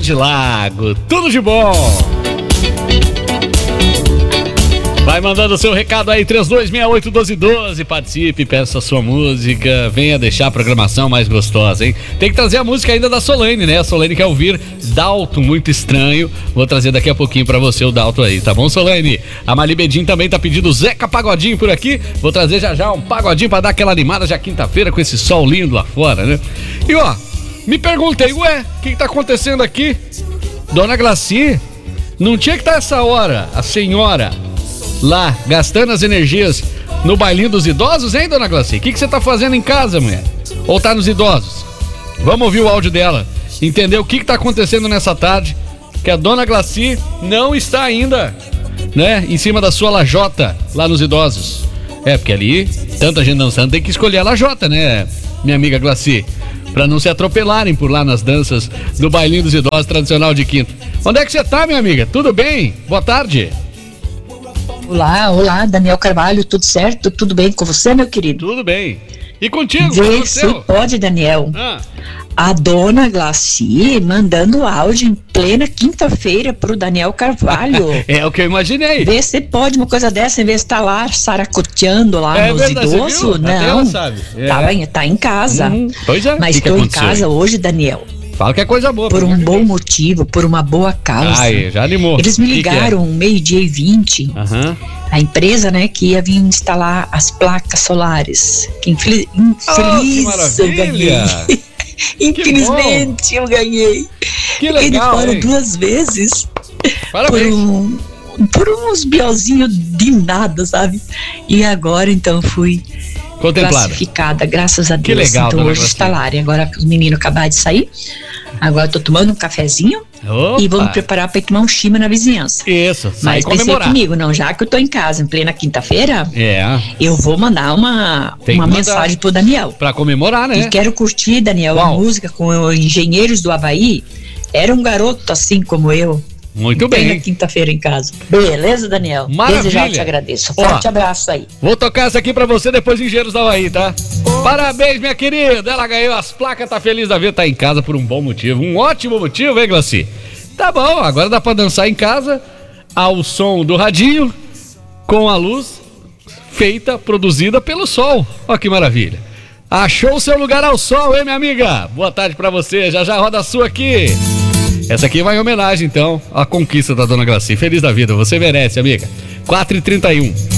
Lago, tudo de bom. Vai mandando o seu recado aí, 3268-1212, participe, peça a sua música, venha deixar a programação mais gostosa, hein? Tem que trazer a música ainda da Solane, né? A Solane quer ouvir Dalton, Muito Estranho. Vou trazer daqui a pouquinho pra você o Dalton aí, tá bom, Solane? A Mali Bedin também tá pedindo Zeca Pagodinho por aqui. Vou trazer já um pagodinho pra dar aquela animada já quinta-feira com esse sol lindo lá fora, né? E ó, me perguntei, ué, o que tá acontecendo aqui? Dona Glaci, não tinha que estar essa hora, a senhora lá, gastando as energias no bailinho dos idosos, hein, Dona Glaci? O que você tá fazendo em casa, mulher? Ou tá nos idosos? Vamos ouvir o áudio dela, entender o que tá acontecendo nessa tarde, que a Dona Glaci não está ainda, né, em cima da sua lajota, lá nos idosos. É, porque ali, tanta gente dançando, tem que escolher a lajota, né, minha amiga Glaci? Pra não se atropelarem por lá nas danças do bailinho dos idosos tradicional de quinta. Onde é que você tá, minha amiga? Tudo bem? Boa tarde. Olá, Daniel Carvalho, tudo certo? Tudo bem com você, meu querido? Tudo bem. E contigo? Vê se pode, Daniel. A Dona Glaci mandando áudio em plena quinta-feira pro Daniel Carvalho. É o que eu imaginei. Vê se pode uma coisa dessa, em vez de estar lá saracoteando lá nos idosos. Não, sabe. Tá em casa. Pois é. Mas estou em casa hoje, Daniel. Fala que é coisa boa. Por um bom motivo, por uma boa causa. Ai, já animou. Eles me ligaram meio-dia e 20. A empresa, né, que ia vir instalar as placas solares. Que infeliz eu ganhei. Infelizmente eu ganhei. Que legal. Eles foram 2 vezes. Parabéns. Por uns biozinhos de nada, sabe? E agora então fui classificada, graças a Deus. Que legal, então hoje instalarem. Agora os meninos acabaram de sair. Agora eu tô tomando um cafezinho. Opa. E vou me preparar para ir tomar um chima na vizinhança. Isso, sai mas comemorar. Pensei comigo, não, já que eu tô em casa em plena quinta-feira, eu vou mandar uma mensagem pro Daniel. Pra comemorar, né? E quero curtir, Daniel, a música com os Engenheiros do Havaí. Era um garoto assim como eu. Muito bem. Na quinta-feira em casa. Beleza, Daniel? Maravilha. Desde já te agradeço. Forte abraço aí. Vou tocar essa aqui pra você depois de Engenheiros do Havaí, tá? Parabéns, minha querida. Ela ganhou as placas, tá feliz da vida, tá em casa por um bom motivo. Um ótimo motivo, hein, Glaci? Tá bom, agora dá pra dançar em casa ao som do radinho com a luz feita, produzida pelo sol. Ó que maravilha. Achou o seu lugar ao sol, hein, minha amiga? Boa tarde pra você, já roda a sua aqui. Essa aqui vai em homenagem, então, à conquista da Dona Glaci. Feliz da vida, você merece, amiga. 4h31.